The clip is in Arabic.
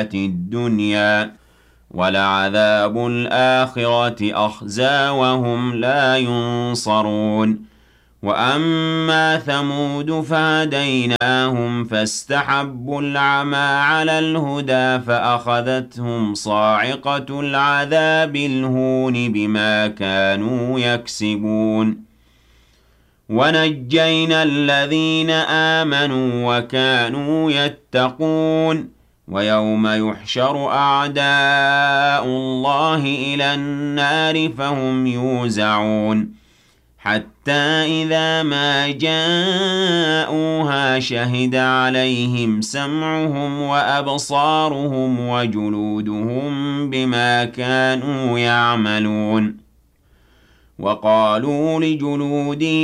الْحَيَاةِ الدُّنْيَا وَلَعَذَابُ الْآخِرَةِ أَخْزَىٰ وَهُمْ لَا يُنصَرُونَ وَأَمَّا ثَمُودُ فَهَدَيْنَاهُمْ فَاسْتَحَبُّوا الْعَمَىٰ عَلَى الْهُدَىٰ فَأَخَذَتْهُمْ صَاعِقَةُ الْعَذَابِ الْهُونِ بِمَا كَانُوا يَكْسِبُونَ وَنَجَّيْنَا الَّذِينَ آمَنُوا وَكَانُوا يَتَّقُونَ وَيَوْمَ يُحْشَرُ أَعْدَاءُ اللَّهِ إِلَى النَّارِ فَهُمْ يُوزَعُونَ حَتَّىٰ إِذَا مَا جَاءُوهَا شَهِدَ عَلَيْهِمْ سَمْعُهُمْ وَأَبْصَارُهُمْ وَجُلُودُهُم بِمَا كَانُوا يَعْمَلُونَ وَقَالُوا لِجُلُودِهِمْ